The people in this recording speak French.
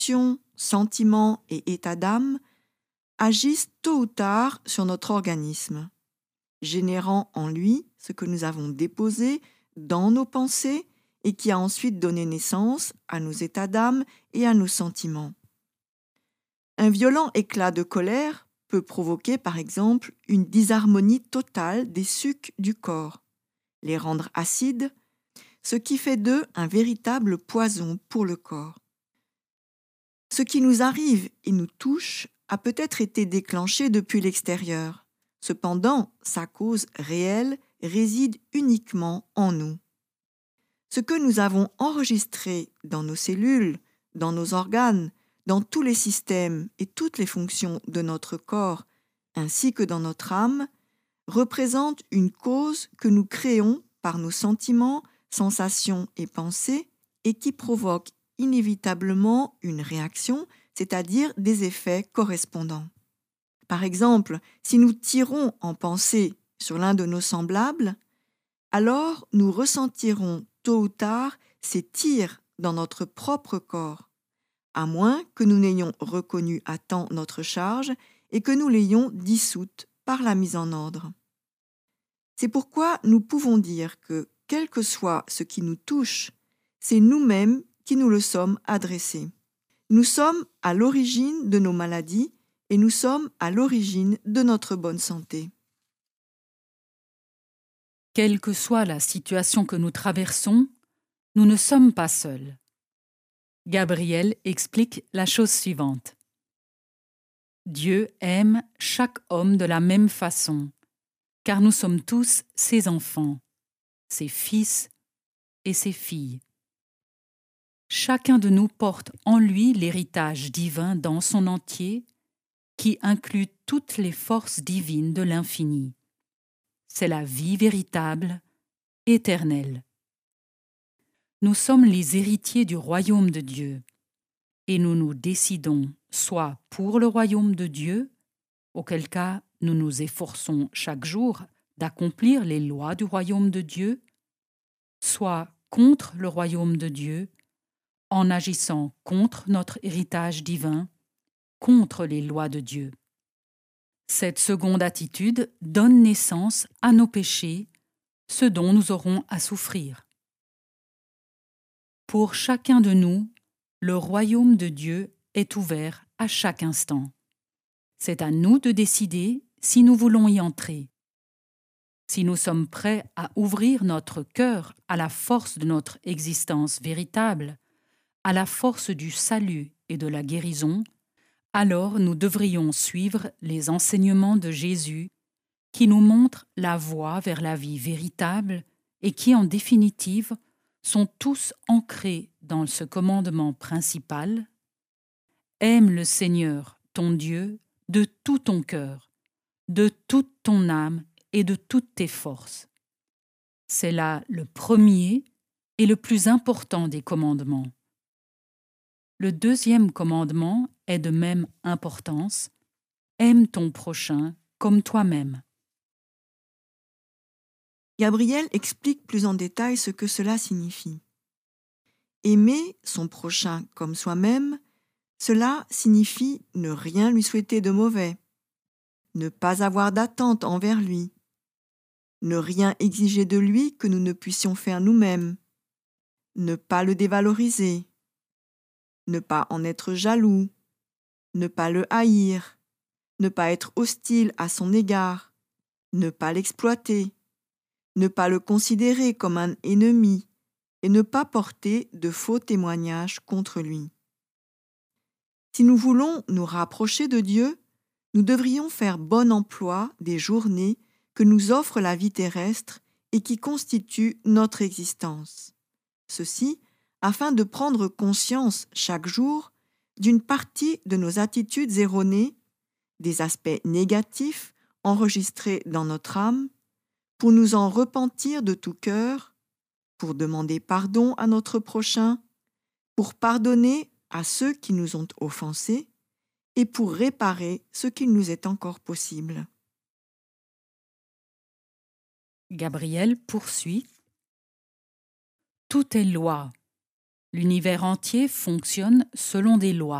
émotions, sentiments et états d'âme agissent tôt ou tard sur notre organisme, générant en lui ce que nous avons déposé dans nos pensées et qui a ensuite donné naissance à nos états d'âme et à nos sentiments. Un violent éclat de colère peut provoquer par exemple une disharmonie totale des sucs du corps, les rendre acides, ce qui fait d'eux un véritable poison pour le corps. Ce qui nous arrive et nous touche a peut-être été déclenché depuis l'extérieur. Cependant, sa cause réelle réside uniquement en nous. Ce que nous avons enregistré dans nos cellules, dans nos organes, dans tous les systèmes et toutes les fonctions de notre corps, ainsi que dans notre âme, représente une cause que nous créons par nos sentiments, sensations et pensées et qui provoque inévitablement une réaction, c'est-à-dire des effets correspondants. Par exemple, si nous tirons en pensée sur l'un de nos semblables, alors nous ressentirons tôt ou tard ces tirs dans notre propre corps, à moins que nous n'ayons reconnu à temps notre charge et que nous l'ayons dissoute par la mise en ordre. C'est pourquoi nous pouvons dire que, quel que soit ce qui nous touche, c'est nous-mêmes qui nous le sommes adressés. Nous sommes à l'origine de nos maladies et nous sommes à l'origine de notre bonne santé. Quelle que soit la situation que nous traversons, nous ne sommes pas seuls. Gabriel explique la chose suivante. Dieu aime chaque homme de la même façon, car nous sommes tous ses enfants, ses fils et ses filles. Chacun de nous porte en lui l'héritage divin dans son entier, qui inclut toutes les forces divines de l'infini. C'est la vie véritable, éternelle. Nous sommes les héritiers du royaume de Dieu, et nous nous décidons soit pour le royaume de Dieu, auquel cas nous nous efforçons chaque jour d'accomplir les lois du royaume de Dieu, soit contre le royaume de Dieu, en agissant contre notre héritage divin, contre les lois de Dieu. Cette seconde attitude donne naissance à nos péchés, ce dont nous aurons à souffrir. Pour chacun de nous, le royaume de Dieu est ouvert à chaque instant. C'est à nous de décider si nous voulons y entrer. Si nous sommes prêts à ouvrir notre cœur à la force de notre existence véritable, à la force du salut et de la guérison, alors nous devrions suivre les enseignements de Jésus qui nous montrent la voie vers la vie véritable et qui, en définitive, sont tous ancrés dans ce commandement principal. Aime le Seigneur, ton Dieu, de tout ton cœur, de toute ton âme et de toutes tes forces. C'est là le premier et le plus important des commandements. Le deuxième commandement est de même importance. Aime ton prochain comme toi-même. Gabriel explique plus en détail ce que cela signifie. Aimer son prochain comme soi-même, cela signifie ne rien lui souhaiter de mauvais, ne pas avoir d'attente envers lui, ne rien exiger de lui que nous ne puissions faire nous-mêmes, ne pas le dévaloriser, ne pas en être jaloux, ne pas le haïr, ne pas être hostile à son égard, ne pas l'exploiter, ne pas le considérer comme un ennemi et ne pas porter de faux témoignages contre lui. Si nous voulons nous rapprocher de Dieu, nous devrions faire bon emploi des journées que nous offre la vie terrestre et qui constituent notre existence. Ceci afin de prendre conscience chaque jour d'une partie de nos attitudes erronées, des aspects négatifs enregistrés dans notre âme, pour nous en repentir de tout cœur, pour demander pardon à notre prochain, pour pardonner à ceux qui nous ont offensés et pour réparer ce qu'il nous est encore possible. Gabriel poursuit. Tout est loi, L'univers entier fonctionne selon des lois.